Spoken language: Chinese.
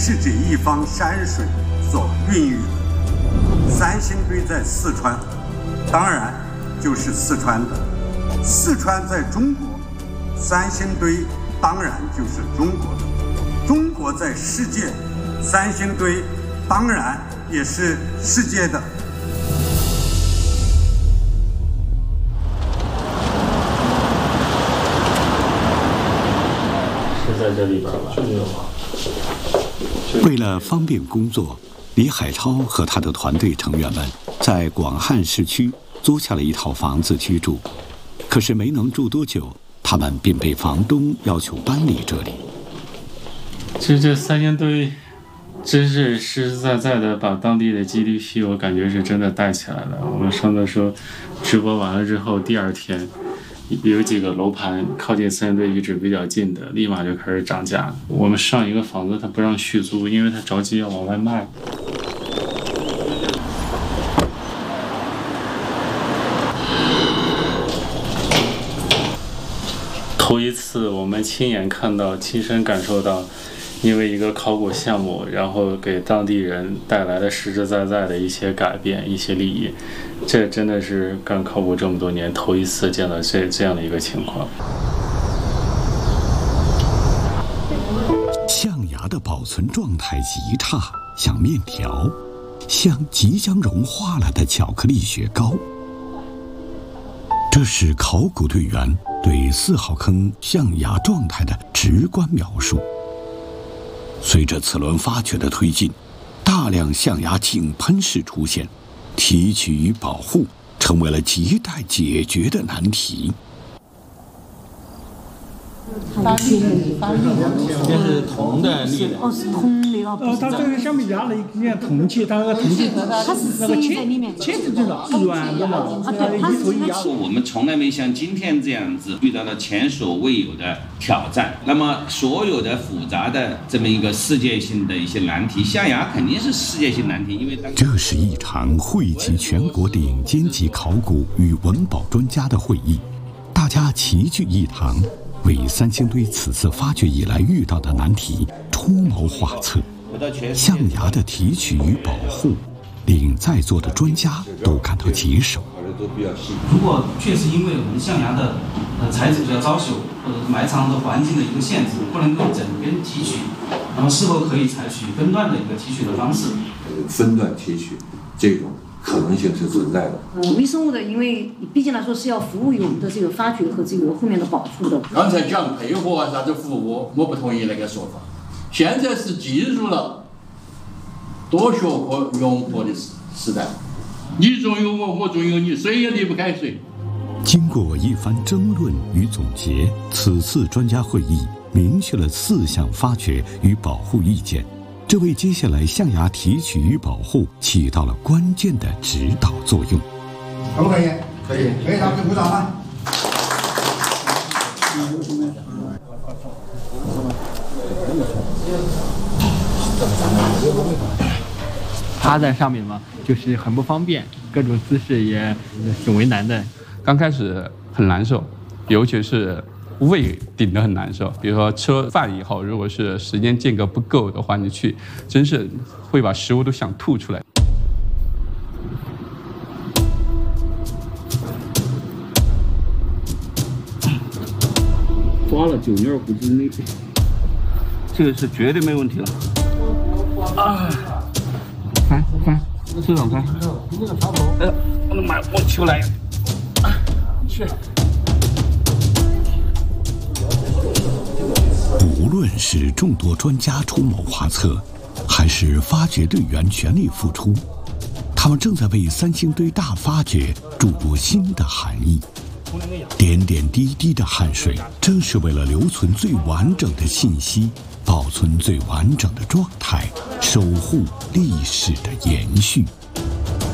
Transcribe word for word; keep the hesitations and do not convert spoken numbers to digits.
是这一方山水所孕育的。三星堆在四川，当然就是四川的；四川在中国，三星堆当然就是中国的；中国在世界，三星堆当然也是世界的。 是在这里边吧？这里有吗？ 为了方便工作，李海超和他的团队成员们在广汉市区租下了一套房子居住。可是没能住多久，他们便被房东要求搬离这里。 其实这三星堆真是实实在在的把当地的 G D P 我感觉是真的带起来了。我们上次说直播完了之后，第二天有几个楼盘靠近三星堆遗址比较近的，立马就开始涨价。我们上一个房子他不让续租，因为他着急要往外卖。头一次我们亲眼看到、亲身感受到，因为一个考古项目，然后给当地人带来了实实在在的一些改变、一些利益。这真的是干考古这么多年头一次见到这这样的一个情况。 象牙的保存状态极差，像面条，像即将融化了的巧克力雪糕。这是考古队员对四号坑象牙状态的直观描述。随着此轮发掘的推进，大量象牙井喷式出现，提取与保护成为了亟待解决的难题。 它是发力的， 这是铜的力的。 哦，是铜的了。 呃，它这个橡皮夹的一件铜器，它那个铜器， 它是那个塞在里面， 切子就是软的嘛， 啊，对，它是一个我们从来没像今天这样子遇到了前所未有的挑战。那么，所有的复杂的这么一个世界性的一些难题，象牙肯定是世界性难题，因为这是一场汇集全国顶尖级考古与文保专家的会议，大家齐聚一堂，为三星堆此次发掘以来遇到的难题出谋划策。象牙的提取与保护，令在座的专家都感到棘手。 如果确实因为我们象牙的呃材质比较娇朽，或者埋藏的环境的一个限制，不能够整根提取，那么是否可以采取分段的一个提取的方式？ 分段提取这种可能性是存在的。 嗯，微生物的，因为毕竟来说是要服务于我们的这个发掘和这个后面的保护的。 刚才讲配合啊啥子服务，我不同意那个说法。现在是进入了多学科融合的时代，你中有我，我中有你，谁也离不开谁。 经过一番争论与总结，此次专家会议明确了四项发掘与保护意见，这为接下来象牙提取与保护起到了关键的指导作用。 可不可以？可以，可以，咱们就鼓掌了。 趴在上面嘛，就是很不方便，各种姿势也挺为难的。 刚开始很难受，尤其是胃顶得很难受。比如说吃了饭以后，如果是时间间隔不够的话，你去真是会把食物都想吐出来。 抓了九牛二虎之内， 这个是绝对没问题了。 啊，翻翻，这种翻。哎呀，我的妈！我出来呀！啊，去。 无论是众多专家出谋划策，还是发掘队员全力付出，他们正在为三星堆大发掘注入新的含义。点点滴滴的汗水，正是为了留存最完整的信息，保存最完整的状态，守护历史的延续。